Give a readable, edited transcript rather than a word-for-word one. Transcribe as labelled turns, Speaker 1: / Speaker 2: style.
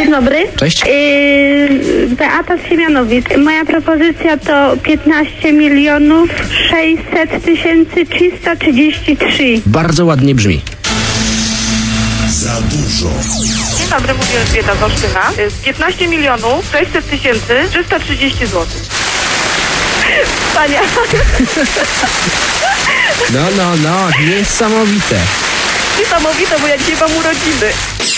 Speaker 1: Dzień dobry.
Speaker 2: Cześć.
Speaker 1: Beata z Siemianowic. Moja propozycja to 15 milionów 600 tysięcy 333.
Speaker 2: Bardzo ładnie brzmi.
Speaker 3: Za dużo.
Speaker 4: Dzień dobry, mówię Elżbieta z Olsztyna. 15 milionów 600 tysięcy 330 zł. Panie.
Speaker 2: No, niesamowite.
Speaker 4: Niesamowite, bo ja dzisiaj mam urodziny.